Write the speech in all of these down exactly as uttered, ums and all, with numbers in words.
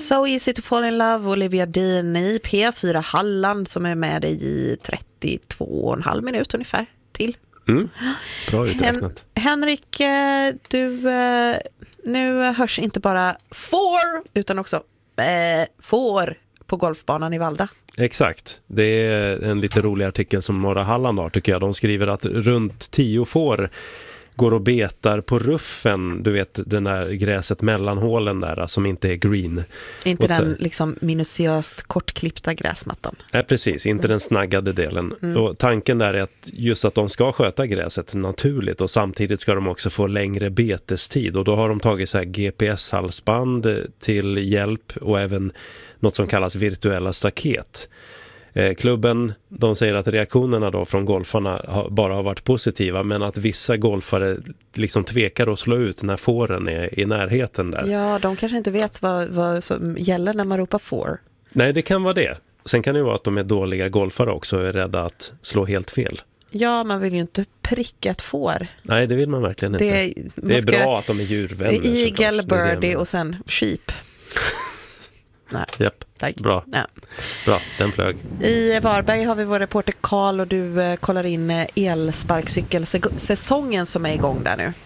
So Easy to Fall in Love, Olivia Dean i P fyra Halland som är med dig i trettiotvå och en halv minut ungefär till. Mm. Bra uträknat. Hen- Henrik, du, nu hörs inte bara får utan också äh, får på golfbanan i Valda. Exakt. Det är en lite rolig artikel som Norra Halland har tycker jag. De skriver att runt tio får går och betar på ruffen, du vet den där gräset mellan hålen där som inte är green. Inte och den liksom minutiöst kortklippta gräsmattan. Nej, precis. Inte mm. den snaggade delen. Mm. Och tanken där är att just att de ska sköta gräset naturligt och samtidigt ska de också få längre betestid. Och då har de tagit så här G P S-halsband till hjälp och även något som kallas virtuella staket. Klubben, de säger att reaktionerna då från golfarna har, bara har varit positiva, men att vissa golfare liksom tvekar att slå ut när fåren är i närheten där. Ja, de kanske inte vet vad, vad som gäller när man ropar får. Nej, det kan vara det. Sen kan det vara att de är dåliga golfare också och är rädda att slå helt fel. Ja, man vill ju inte pricka ett får. Nej, det vill man verkligen inte. Det, det är bra att de är djurvänner. Eagle, birdie och sen sheep. Nej. Japp. Tack. Bra. Ja. Bra, den flög. I Varberg har vi vår reporter Karl och du eh, kollar in eh, elsparkcykelsäsongen som är igång där nu.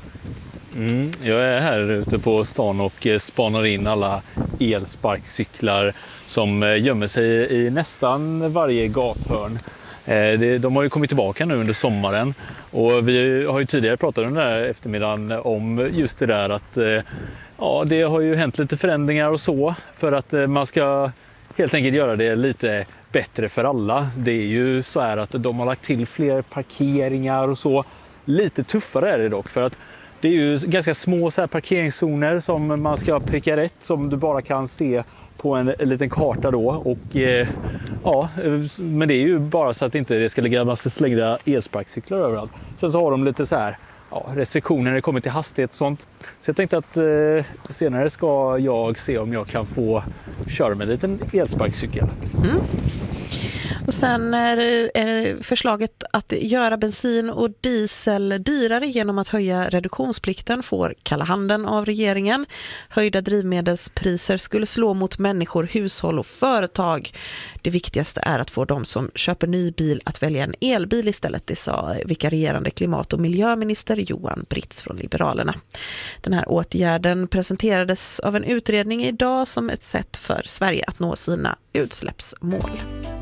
Mm, jag är här ute på stan och eh, spanar in alla elsparkcyklar som eh, gömmer sig i nästan varje gathörn. Eh, det, de har ju kommit tillbaka nu under sommaren och vi har ju tidigare pratat under den här eftermiddagen om just det där att eh, ja, det har ju hänt lite förändringar och så för att eh, man ska helt enkelt göra det lite bättre för alla. Det är ju så här att de har lagt till fler parkeringar och så. Lite tuffare är det dock för att det är ju ganska små så här parkeringszoner som man ska pricka rätt som du bara kan se på en, en liten karta då och eh, ja, men det är ju bara så att inte det ska ligga en massa slängda elsparkcyklar överallt. Sen så har de lite så här ja, restriktioner när det kommer till hastighet och sånt. Så jag tänkte att eh, senare ska jag se om jag kan få köra med en liten elsparkcykel. Mm. Och sen är det, är det förslaget att göra bensin och diesel dyrare genom att höja reduktionsplikten får kalla handen av regeringen. Höjda drivmedelspriser skulle slå mot människor, hushåll och företag. Det viktigaste är att få de som köper ny bil att välja en elbil istället, det sa vikarierande klimat- och miljöminister Johan Britz från Liberalerna. Den här åtgärden presenterades av en utredning idag som ett sätt för Sverige att nå sina utsläppsmål.